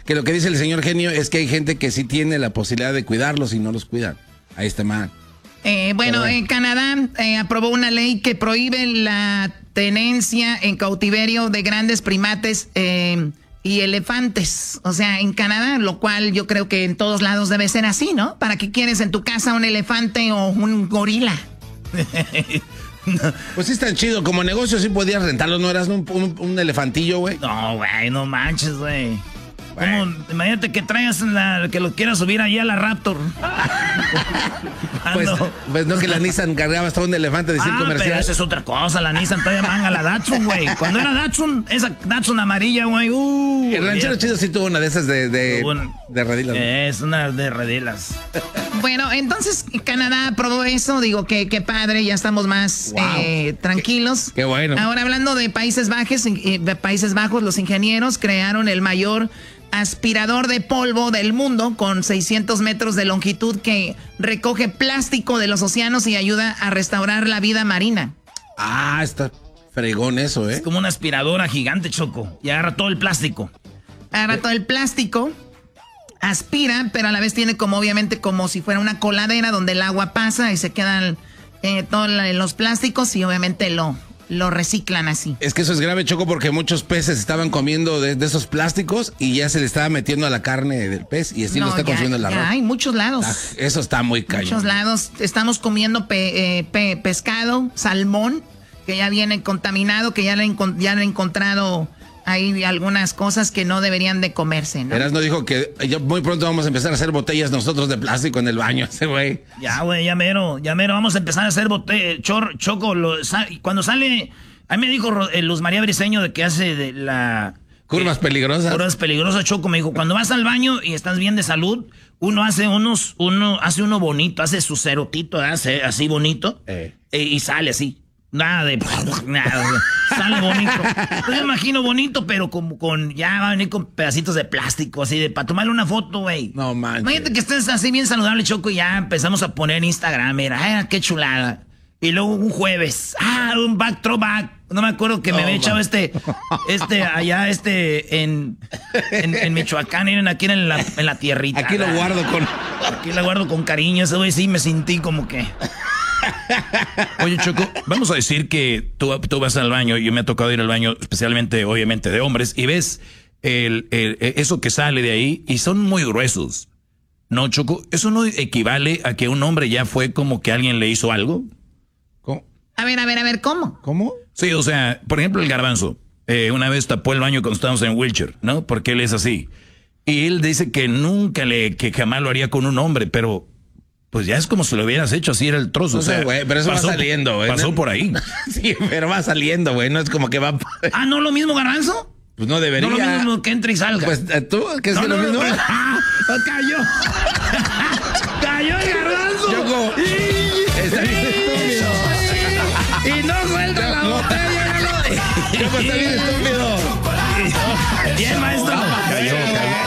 que lo que dice el señor Genio es que hay gente que sí tiene la posibilidad de cuidarlos y no los cuidan. Ahí está mal. En Canadá aprobó una ley que prohíbe la tenencia en cautiverio de grandes primates y elefantes. O sea, en Canadá, lo cual yo creo que en todos lados debe ser así, ¿no? ¿Para qué quieres en tu casa un elefante o un gorila? Pues sí, es tan chido. Como negocio sí podías rentarlo, ¿no? Eras un elefantillo, güey. No, güey, no manches, güey. Imagínate que traigas que lo quieras subir allá a la Raptor. Pues no, que la Nissan cargaba hasta un elefante de circo comercial. Pero esa es otra cosa, la Nissan todavía manga la Datsun, güey. Cuando era Datsun, esa Datsun amarilla, güey. El ranchero chido sí tuvo una de esas de redilas. Es una de redilas. Bueno, entonces Canadá aprobó eso, digo que qué padre, ya estamos más tranquilos. Qué bueno. Ahora hablando de Países Bajos, los ingenieros crearon el mayor aspirador de polvo del mundo con 600 metros de longitud que recoge plástico de los océanos y ayuda a restaurar la vida marina. Ah, está fregón eso, ¿eh? Es como una aspiradora gigante, Choco, y agarra todo el plástico. Aspira, pero a la vez tiene obviamente como si fuera una coladera donde el agua pasa y se quedan todos los plásticos y obviamente lo reciclan así. Es que eso es grave, Choco, porque muchos peces estaban comiendo de esos plásticos y ya se le estaba metiendo a la carne del pez y así lo está consumiendo el arroz. Hay muchos lados. Eso está muy cañón. Muchos lados. Estamos comiendo pescado, salmón, que ya viene contaminado, que ya le han encontrado hay algunas cosas que no deberían de comerse, ¿no? Erasmo dijo que muy pronto vamos a empezar a hacer botellas nosotros de plástico en el baño, ese güey. Ya, güey, ya mero, vamos a empezar a hacer botellas. Choco, cuando sale, a mí me dijo Luz María Briseño de que hace de la... Curvas peligrosas. Curvas peligrosas, Choco, me dijo, cuando vas al baño y estás bien de salud, uno hace uno bonito, hace su cerotito, hace así bonito, y sale así. Nada, sale bonito. Yo me imagino bonito, pero ya va a venir con pedacitos de plástico, así para tomarle una foto, güey. No manches. Imagínate que estés así bien saludable, Choco, y ya empezamos a poner en Instagram, mira, qué chulada. Y luego un jueves, un throwback. No me acuerdo que me había echado allá en Michoacán, miren, aquí en la tierrita. Aquí lo guardo con cariño, ese güey sí me sentí como que... Oye, Choco, vamos a decir que tú vas al baño, yo me ha tocado ir al baño, especialmente, obviamente, de hombres, y ves eso que sale de ahí, y son muy gruesos. ¿No, Choco? ¿Eso no equivale a que un hombre ya fue como que alguien le hizo algo? ¿Cómo? A ver, ¿cómo? ¿Cómo? Sí, o sea, por ejemplo, el Garbanzo, una vez tapó el baño cuando estábamos en wheelchair, ¿no? Porque él es así. Y él dice que que jamás lo haría con un hombre, pero... Pues ya es como si lo hubieras hecho, así era el trozo. No sé, güey, pero eso va saliendo, güey. Pasó por ahí. Sí, pero va saliendo, güey. No es como que va... ¿no lo mismo, Garbanzo? Pues no debería. No lo mismo que entre y salga. Pues tú, que es lo mismo. Cayó. Cayó el Garbanzo. Choco. Está bien estúpido. Y no suelta la botella. Choco, está bien estúpido. Bien, maestro. Cayó.